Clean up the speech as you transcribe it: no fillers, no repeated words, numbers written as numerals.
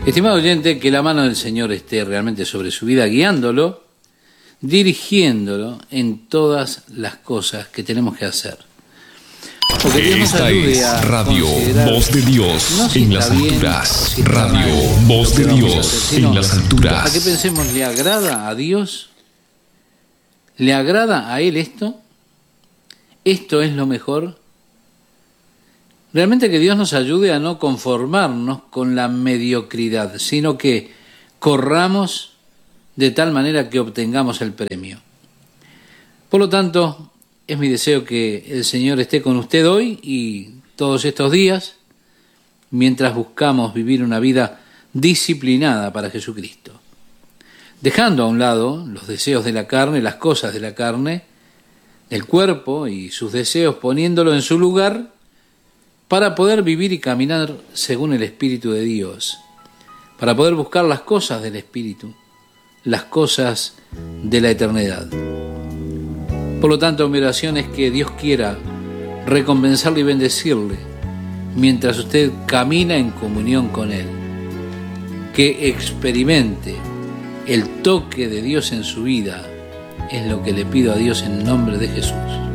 Estimado oyente, que la mano del Señor esté realmente sobre su vida, guiándolo, dirigiéndolo en todas las cosas que tenemos que hacer. Porque Dios nos Esta ayude es a Radio considerar Voz de Dios no si en las está bien, alturas. si está Radio mal, Voz de lo que vamos a Dios hacer, sino en las a que alturas. pensemos, ¿le agrada a Dios? ¿Le agrada a Él esto? ¿Esto es lo mejor? Realmente que Dios nos ayude a no conformarnos con la mediocridad, sino que corramos de tal manera que obtengamos el premio. Por lo tanto, es mi deseo que el Señor esté con usted hoy y todos estos días, mientras buscamos vivir una vida disciplinada para Jesucristo, dejando a un lado los deseos de la carne, las cosas de la carne, el cuerpo y sus deseos, poniéndolo en su lugar para poder vivir y caminar según el Espíritu de Dios, para poder buscar las cosas del Espíritu, las cosas de la eternidad. Por lo tanto, mi oración es que Dios quiera recompensarle y bendecirle mientras usted camina en comunión con Él, que experimente el toque de Dios en su vida. Es lo que le pido a Dios en nombre de Jesús.